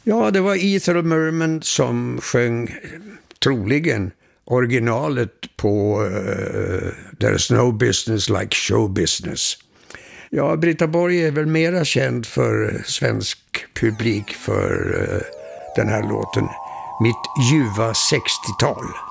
Ja, det var Ethel Merman som sjöng troligen originalet på There's no business like show business. Ja, Britta Borg är väl mera känd för svensk publik för den här låten. Mitt ljuva 60-tal.